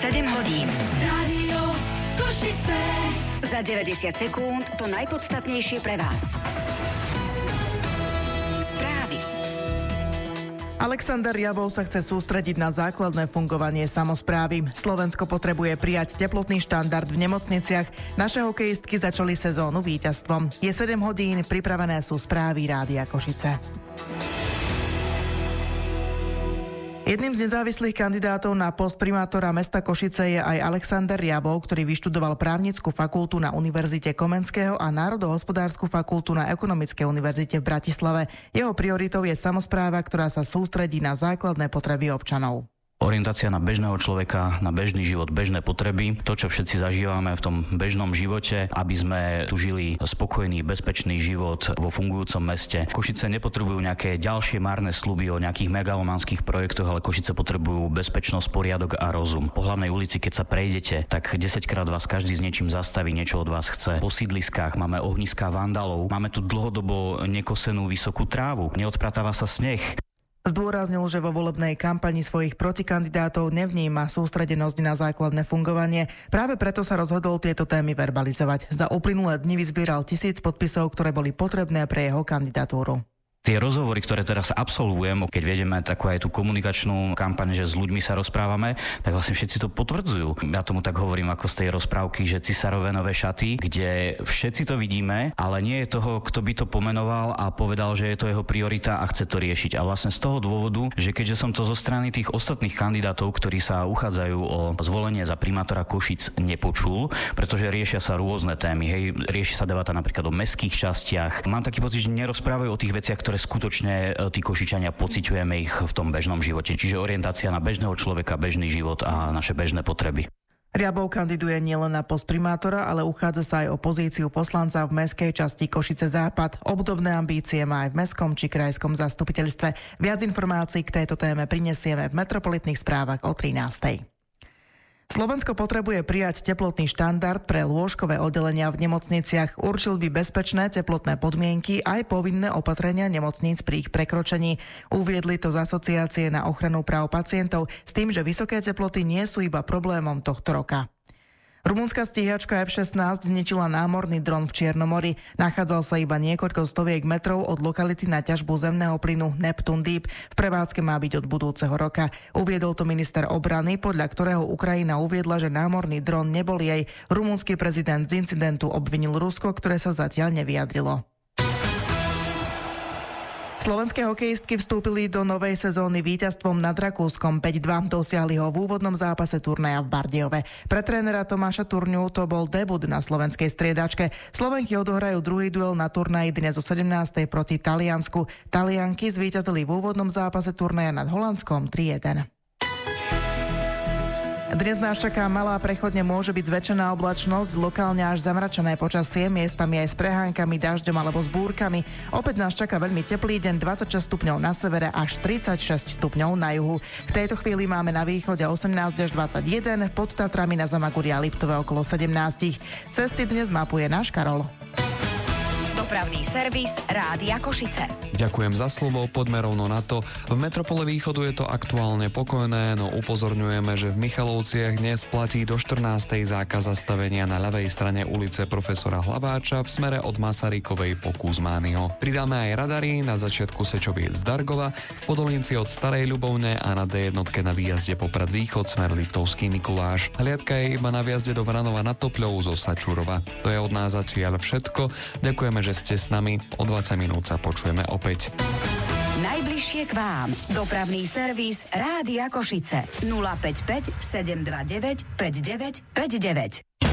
7 hodín. Rádio Košice. Za 90 sekúnd to najpodstatnejšie pre vás. Správy. Alexander Javov sa chce sústrediť na základné fungovanie samosprávy. Slovensko potrebuje prijať teplotný štandard v nemocniciach. Naše hokejistky začali sezónu víťazstvom. Je 7 hodín, pripravené sú správy Rádia Košice. Jedným z nezávislých kandidátov na post primátora mesta Košice je aj Alexander Javov, ktorý vyštudoval právnickú fakultu na Univerzite Komenského a národohospodársku fakultu na Ekonomickej univerzite v Bratislave. Jeho prioritou je samospráva, ktorá sa sústredí na základné potreby občanov. Orientácia na bežného človeka, na bežný život, bežné potreby, to, čo všetci zažívame v tom bežnom živote, aby sme tu žili spokojný, bezpečný život vo fungujúcom meste. Košice nepotrebujú nejaké ďalšie márne sľuby o nejakých megalomanských projektoch, ale Košice potrebujú bezpečnosť, poriadok a rozum. Po hlavnej ulici, keď sa prejdete, tak 10-krát vás každý s niečím zastaví, niečo od vás chce. Po sídliskách máme ohniská vandalov, máme tu dlhodobo nekosenú vysokú trávu, neodpratáva sa sneh. Zdôraznil, že vo volebnej kampani svojich protikandidátov nevníma sústredenosť na základné fungovanie. Práve preto sa rozhodol tieto témy verbalizovať. Za uplynulé dni vyzbieral 1000 podpisov, ktoré boli potrebné pre jeho kandidatúru. Tie rozhovory, ktoré teraz absolvujem, keď vedeme takú aj tú komunikačnú kampaň, že s ľuďmi sa rozprávame, tak vlastne všetci to potvrdzujú. Ja tomu tak hovorím ako z tej rozprávky, že Cisárove nové šaty, kde všetci to vidíme, ale nie je toho, kto by to pomenoval a povedal, že je to jeho priorita a chce to riešiť. A vlastne z toho dôvodu, že keďže som to zo strany tých ostatných kandidátov, ktorí sa uchádzajú o zvolenie za primátora Košic, nepočul, pretože riešia sa rôzne témy. Hej, rieši sa debata napríklad o mestských častiach. Mám taký pocit, že nerozprávajú o tých veciach, ktoré skutočne tí Košičania pociťujeme ich v tom bežnom živote. Čiže orientácia na bežného človeka, bežný život a naše bežné potreby. Riabov kandiduje nielen na post primátora, ale uchádza sa aj o pozíciu poslanca v mestskej časti Košice Západ. Obdobné ambície má aj v mestskom či krajskom zastupiteľstve. Viac informácií k tejto téme prinesieme v metropolitných správach o 13:00. Slovensko potrebuje prijať teplotný štandard pre lôžkové oddelenia v nemocniciach. Určil by bezpečné teplotné podmienky aj povinné opatrenia nemocníc pri ich prekročení. Uviedli to z Asociácie na ochranu práv pacientov s tým, že vysoké teploty nie sú iba problémom tohto roka. Rumunská stíhačka F-16 zničila námorný dron v Čiernom mori. Nachádzal sa iba niekoľko stoviek metrov od lokality na ťažbu zemného plynu Neptune Deep. V prevádzke má byť od budúceho roka. Uviedol to minister obrany, podľa ktorého Ukrajina uviedla, že námorný dron nebol jej. Rumunský prezident z incidentu obvinil Rusko, ktoré sa zatiaľ nevyjadrilo. Slovenské hokejistky vstúpili do novej sezóny víťazstvom nad Rakúskom 5-2. Dosiahli ho v úvodnom zápase turnaja v Bardejove. Pre trénera Tomáša Turňu to bol debut na slovenskej striedačke. Slovenky odohrajú druhý duel na turnaji dnes o 17:00 proti Taliansku. Talianky zvíťazili v úvodnom zápase turnaja nad Holandskom 3-1. Dnes nás čaká malá prechodne môže byť zväčšená oblačnosť, lokálne až zamračené počasie, miestami aj s prehánkami, dažďom alebo s búrkami. Opäť nás čaká veľmi teplý deň, 26 stupňov na severe až 36 stupňov na juhu. V tejto chvíli máme na východe 18 až 21, pod Tatrami na Zamaguri a Liptove okolo 17. Cesty dnes mapuje náš Karol. Dopravný servis Rádia Košice. Ďakujem za slovo, poďme rovno na to. V metropole východu je to aktuálne pokojné, no upozorňujeme, že v Michalovciach dnes platí do 14:00 zákaz zastavenia na ľavej strane ulice Profesora Hlaváča v smere od Masarykovej po Kuzmányho. Pridáme aj radary na začiatku Sečoviec z Dargova, v Podolínci od Starej Ľubovne a na D1 na výjazde Poprad Východ smer Liptovský Mikuláš. Hliadka je iba na výjazde do Vranova nad Topľou zo Sačurova. To je od nás zatiaľ všetko. Ďakujeme, že ste s nami. O 20 minút sa počujeme opäť. Najbližšie k vám. Dopravný servis Rádia Košice. 055 729 5959.